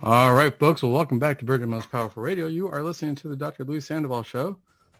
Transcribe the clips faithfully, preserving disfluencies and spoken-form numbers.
All right, folks. Well, welcome back to Virgin Most Powerful Radio. You are listening to the Doctor Luis Sandoval Show.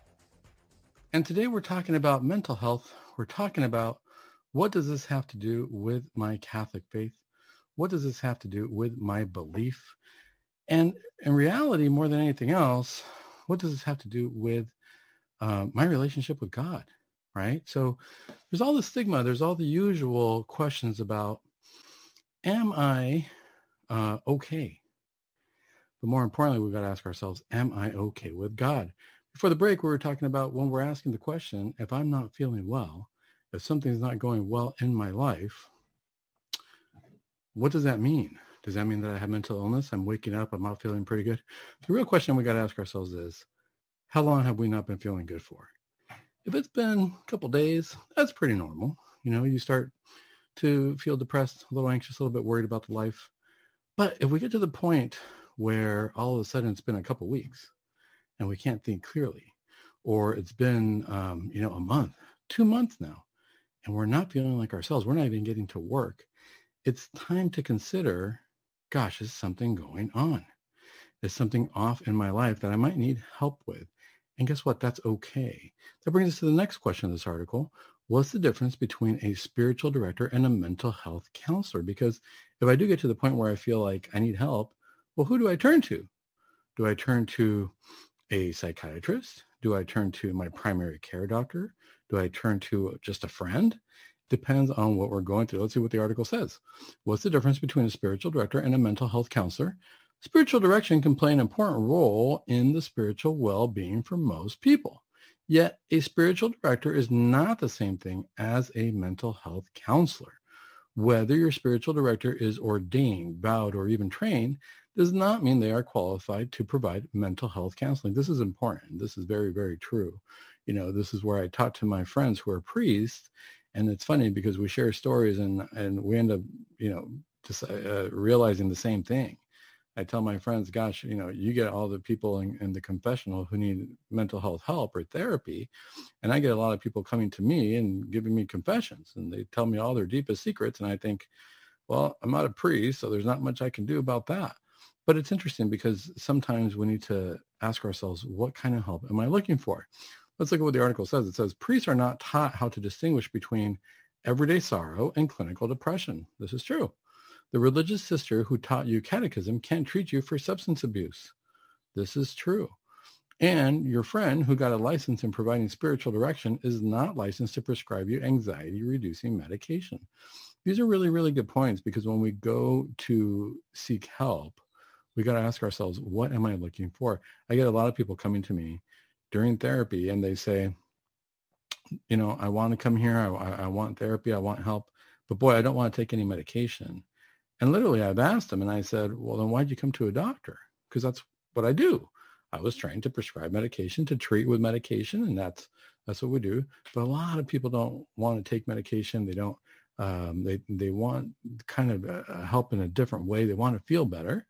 And today we're talking about mental health. We're talking about what does this have to do with my Catholic faith? What does this have to do with my belief? And in reality, more than anything else, what does this have to do with uh, my relationship with God, right? So there's all the stigma. There's all the usual questions about, am I uh, okay? But more importantly, we've got to ask ourselves, am I okay with God? Before the break, we were talking about when we're asking the question, if I'm not feeling well, if something's not going well in my life, what does that mean? Does that mean that I have mental illness? I'm waking up, I'm not feeling pretty good. The real question we got to ask ourselves is, how long have we not been feeling good for? If it's been a couple days, that's pretty normal. You know, you start to feel depressed, a little anxious, a little bit worried about the life. But if we get to the point where all of a sudden it's been a couple weeks and we can't think clearly, or it's been, um, you know, a month, two months now, and we're not feeling like ourselves, we're not even getting to work, it's time to consider, gosh, is something going on? Is something off in my life that I might need help with? And guess what? That's okay. That brings us to the next question of this article. What's the difference between a spiritual director and a mental health counselor? Because if I do get to the point where I feel like I need help, well, who do I turn to? Do I turn to a psychiatrist? Do I turn to my primary care doctor? Do I turn to just a friend? Depends on what we're going through. Let's see what the article says. What's the difference between a spiritual director and a mental health counselor? Spiritual direction can play an important role in the spiritual well-being for most people. Yet a spiritual director is not the same thing as a mental health counselor. Whether your spiritual director is ordained, vowed, or even trained does not mean they are qualified to provide mental health counseling. This is important. This is very, very true. You know, this is where I talk to my friends who are priests, and it's funny because we share stories and, and we end up, you know, just uh, realizing the same thing. I tell my friends, gosh, you know, you get all the people in, in the confessional who need mental health help or therapy. And I get a lot of people coming to me and giving me confessions, and they tell me all their deepest secrets. And I think, well, I'm not a priest, so there's not much I can do about that. But it's interesting because sometimes we need to ask ourselves, what kind of help am I looking for? Let's look at what the article says. It says, priests are not taught how to distinguish between everyday sorrow and clinical depression. This is true. The religious sister who taught you catechism can't treat you for substance abuse. This is true. And your friend who got a license in providing spiritual direction is not licensed to prescribe you anxiety-reducing medication. These are really, really good points, because when we go to seek help, we got to ask ourselves, what am I looking for? I get a lot of people coming to me during therapy and they say, you know, I want to come here. I, I want therapy. I want help. But boy, I don't want to take any medication. And literally I've asked them and I said, well, then why'd you come to a doctor? Because that's what I do. I was trained to prescribe medication, to treat with medication, and that's that's what we do. But a lot of people don't want to take medication. They don't. Um, they they want kind of uh, help in a different way. They want to feel better,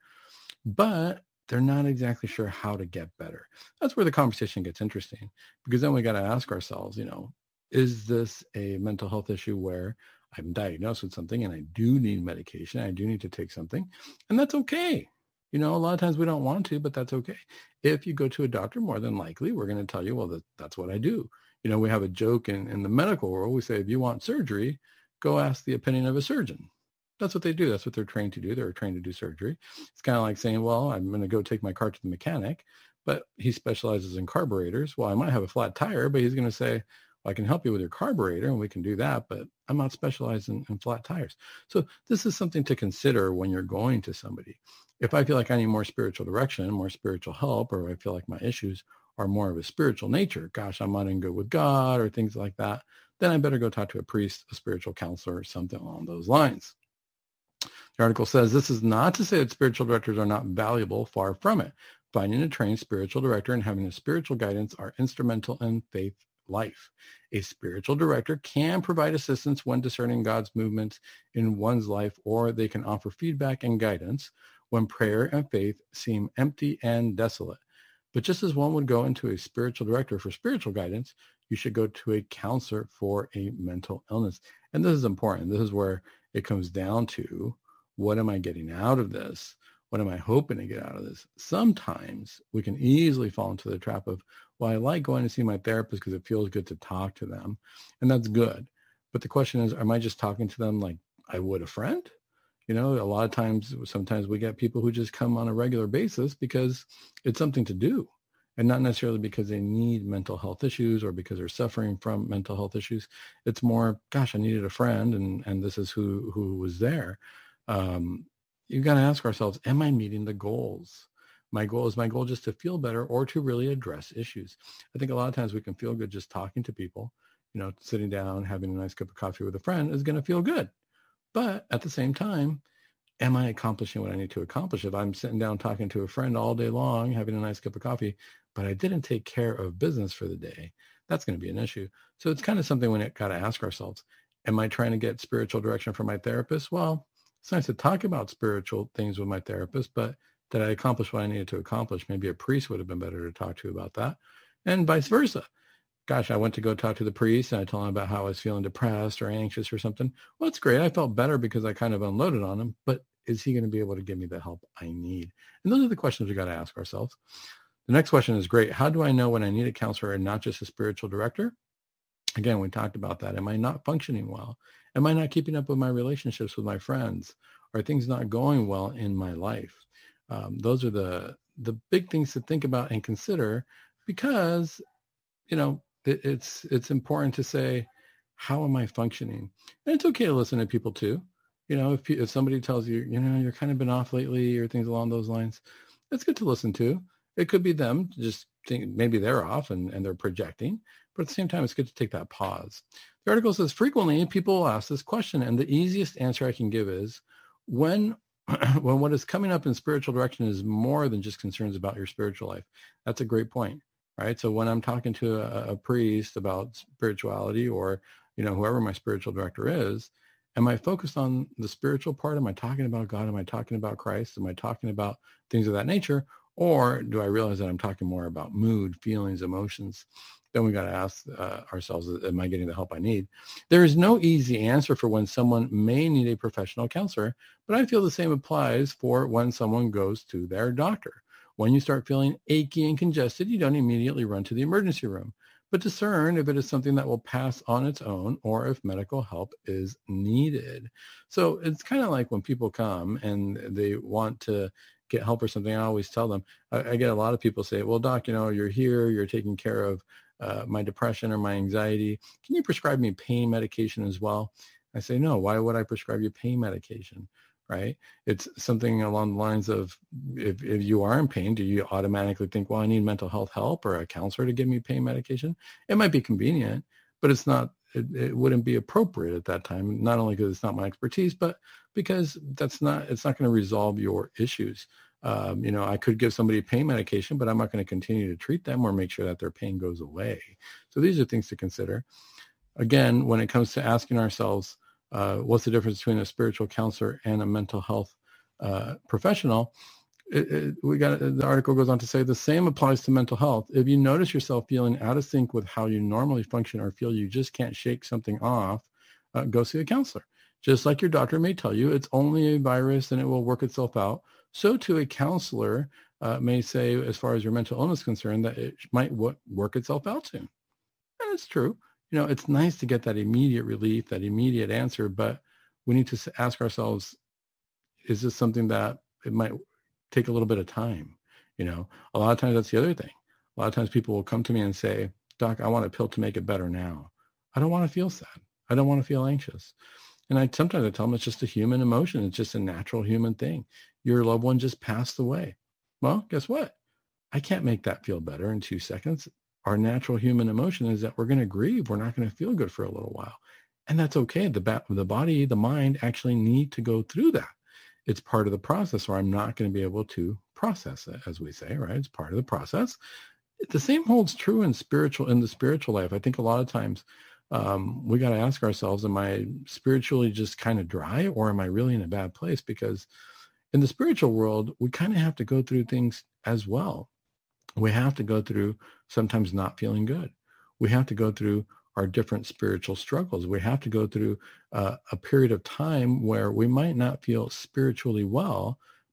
but they're not exactly sure how to get better. That's where the conversation gets interesting, because then we got to ask ourselves, you know, is this a mental health issue where I'm diagnosed with something and I do need medication, I do need to take something, and that's okay. You know, a lot of times we don't want to, but that's okay. If you go to a doctor, more than likely, we're going to tell you, well, that, that's what I do. You know, we have a joke in, in the medical world. We say, if you want surgery, go ask the opinion of a surgeon. That's what they do. That's what they're trained to do. They're trained to do surgery. It's kind of like saying, well, I'm going to go take my car to the mechanic, but he specializes in carburetors. Well, I might have a flat tire, but he's going to say, well, I can help you with your carburetor and we can do that, but I'm not specialized in, in flat tires. So this is something to consider when you're going to somebody. If I feel like I need more spiritual direction, more spiritual help, or I feel like my issues are more of a spiritual nature, gosh, I'm not in good with God or things like that, then I better go talk to a priest, a spiritual counselor, or something along those lines. The article says this is not to say that spiritual directors are not valuable, far from it. Finding a trained spiritual director and having a spiritual guidance are instrumental in faith life. A spiritual director can provide assistance when discerning God's movements in one's life, or they can offer feedback and guidance when prayer and faith seem empty and desolate. But just as one would go into a spiritual director for spiritual guidance, you should go to a counselor for a mental illness. And this is important. This is where it comes down to, what am I getting out of this? What am I hoping to get out of this? Sometimes we can easily fall into the trap of, well, I like going to see my therapist because it feels good to talk to them. And that's good. But the question is, am I just talking to them like I would a friend? You know, a lot of times, sometimes we get people who just come on a regular basis because it's something to do, and not necessarily because they need mental health issues or because they're suffering from mental health issues. It's more, gosh, I needed a friend, and, and this is who, who was there. Um, you've got to ask ourselves, am I meeting the goals? My goal is my goal just to feel better or to really address issues. I think a lot of times we can feel good just talking to people. You know, sitting down, having a nice cup of coffee with a friend is going to feel good. But at the same time, am I accomplishing what I need to accomplish? If I'm sitting down talking to a friend all day long, having a nice cup of coffee, but I didn't take care of business for the day, that's going to be an issue. So it's kind of something we got to ask ourselves. Am I trying to get spiritual direction from my therapist? Well, it's nice to talk about spiritual things with my therapist, but did I accomplish what I needed to accomplish? Maybe a priest would have been better to talk to about that, and vice versa. Gosh, I went to go talk to the priest and I told him about how I was feeling depressed or anxious or something. Well, it's great. I felt better because I kind of unloaded on him, but is he going to be able to give me the help I need? And those are the questions we got to ask ourselves. The next question is great. How do I know when I need a counselor and not just a spiritual director? Again, we talked about that. Am I not functioning well? Am I not keeping up with my relationships with my friends? Are things not going well in my life? Um, those are the, the big things to think about and consider, because, you know, it's it's important to say, how am I functioning? And it's okay to listen to people too. You know, if, if somebody tells you, you know, you're kind of been off lately or things along those lines, it's good to listen to. It could be them just think maybe they're off and, and they're projecting, but at the same time, it's good to take that pause. The article says, frequently people will ask this question, and the easiest answer I can give is, when when what is coming up in spiritual direction is more than just concerns about your spiritual life. That's a great point. Right. So when I'm talking to a, a priest about spirituality, or, you know, whoever my spiritual director is, am I focused on the spiritual part? Am I talking about God? Am I talking about Christ? Am I talking about things of that nature? Or do I realize that I'm talking more about mood, feelings, emotions? Then we got to ask uh, ourselves, am I getting the help I need? There is no easy answer for when someone may need a professional counselor, but I feel the same applies for when someone goes to their doctor. When you start feeling achy and congested, you don't immediately run to the emergency room, but discern if it is something that will pass on its own or if medical help is needed. So it's kind of like when people come and they want to get help or something, I always tell them, I, I get a lot of people say, well, doc, you know, you're here, you're taking care of uh, my depression or my anxiety. Can you prescribe me pain medication as well? I say, no, why would I prescribe you pain medication? Right? It's something along the lines of, if, if you are in pain, do you automatically think, well, I need mental health help or a counselor to give me pain medication? It might be convenient, but it's not, it, it wouldn't be appropriate at that time, not only because it's not my expertise, but because that's not, it's not going to resolve your issues. Um, you know, I could give somebody pain medication, but I'm not going to continue to treat them or make sure that their pain goes away. So these are things to consider. Again, when it comes to asking ourselves, Uh, what's the difference between a spiritual counselor and a mental health uh, professional? It, it, we got the article goes on to say the same applies to mental health. If you notice yourself feeling out of sync with how you normally function, or feel you just can't shake something off, uh, go see a counselor. Just like your doctor may tell you it's only a virus and it will work itself out, so too a counselor uh, may say, as far as your mental illness is concerned, that it might w- work itself out soon. And it's true. You know, it's nice to get that immediate relief, that immediate answer, but we need to ask ourselves, is this something that it might take a little bit of time? You know, a lot of times that's the other thing. A lot of times people will come to me and say, doc, I want a pill to make it better now. I don't want to feel sad. I don't want to feel anxious. And I sometimes I tell them it's just a human emotion. It's just a natural human thing. Your loved one just passed away. Well, guess what? I can't make that feel better in two seconds. Our natural human emotion is that we're going to grieve. We're not going to feel good for a little while. And that's okay. The, ba- the body, the mind actually need to go through that. It's part of the process, or I'm not going to be able to process it, as we say, right? It's part of the process. The same holds true in spiritual, in the spiritual life. I think a lot of times um, we got to ask ourselves, am I spiritually just kind of dry, or am I really in a bad place? Because in the spiritual world, we kind of have to go through things as well. We have to go through sometimes not feeling good. We have to go through our different spiritual struggles. We have to go through uh, a period of time where we might not feel spiritually well,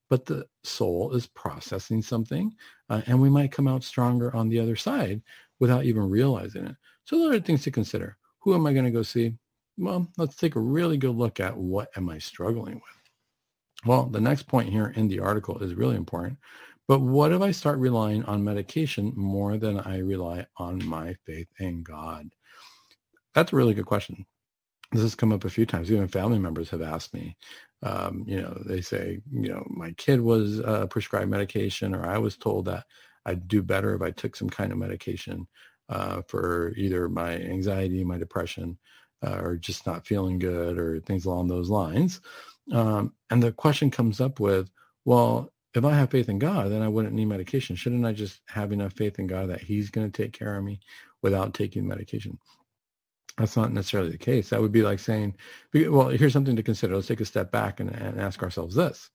but the soul is processing something, uh, and we might come out stronger on the other side without even realizing it. So those are things to consider. Who am I going to go see? Well, let's take a really good look at what am I struggling with. Well, the next point here in the article is really important. But what if I start relying on medication more than I rely on my faith in God? That's a really good question. This has come up a few times. Even family members have asked me, um, you know, they say, you know, my kid was uh, prescribed medication, or I was told that I'd do better if I took some kind of medication uh, for either my anxiety, my depression, uh, or just not feeling good, or things along those lines. Um, and the question comes up with, well, if I have faith in God, then I wouldn't need medication. Shouldn't I just have enough faith in God that he's going to take care of me without taking medication? That's not necessarily the case. That would be like saying, well, here's something to consider. Let's take a step back and, and ask ourselves this.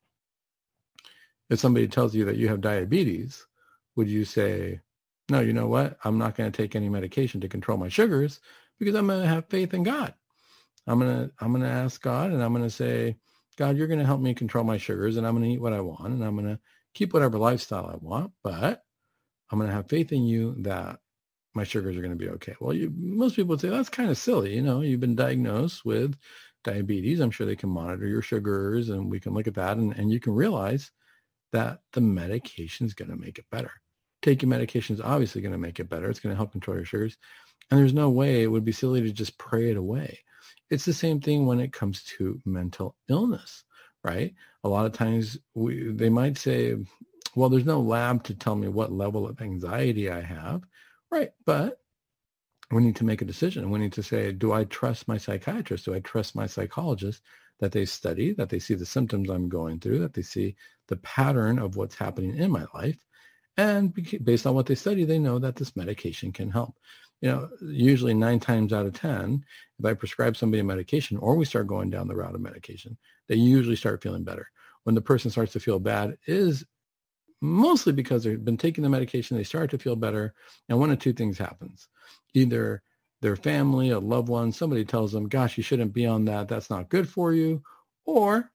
If somebody tells you that you have diabetes, would you say, no, you know what? I'm not going to take any medication to control my sugars because I'm going to have faith in God. I'm going to, I'm going to ask God, and I'm going to say, God, you're going to help me control my sugars, and I'm going to eat what I want, and I'm going to keep whatever lifestyle I want, but I'm going to have faith in you that my sugars are going to be okay. Well, you, most people would say that's kind of silly. You know, you've been diagnosed with diabetes. I'm sure they can monitor your sugars, and we can look at that, and, and you can realize that the medication is going to make it better. Taking medication is obviously going to make it better. It's going to help control your sugars. And there's no way it would be silly to just pray it away. It's the same thing when it comes to mental illness, right? A lot of times we, they might say, well, there's no lab to tell me what level of anxiety I have, right? But we need to make a decision. We need to say, do I trust my psychiatrist? Do I trust my psychologist that they study, that they see the symptoms I'm going through, that they see the pattern of what's happening in my life? And based on what they study, they know that this medication can help. You know, usually nine times out of ten, if I prescribe somebody a medication or we start going down the route of medication, they usually start feeling better. When the person starts to feel bad, it is mostly because they've been taking the medication, they start to feel better, and one of two things happens. Either their family, a loved one, somebody tells them, gosh, you shouldn't be on that, that's not good for you, or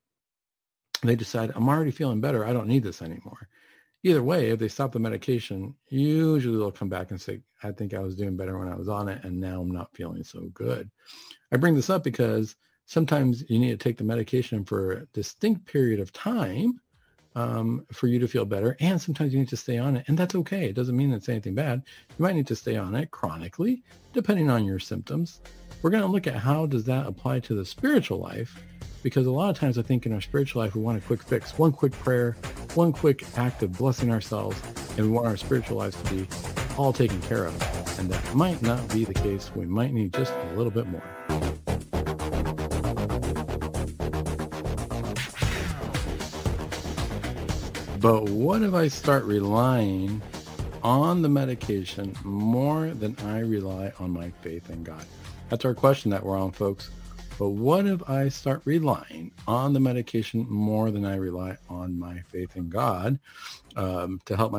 they decide, I'm already feeling better, I don't need this anymore. Either way, if they stop the medication, usually they'll come back and say, I think I was doing better when I was on it, and now I'm not feeling so good. I bring this up because sometimes you need to take the medication for a distinct period of time um, for you to feel better, and sometimes you need to stay on it, and that's okay. It doesn't mean it's anything bad. You might need to stay on it chronically, depending on your symptoms. We're going to look at how does that apply to the spiritual life, because a lot of times I think in our spiritual life, we want a quick fix, one quick prayer, one quick act of blessing ourselves, and we want our spiritual lives to be all taken care of. And that might not be the case. We might need just a little bit more. But what if I start relying on the medication more than I rely on my faith in God? That's our question that we're on, folks. But what if I start relying on the medication more than I rely on my faith in God um, to help my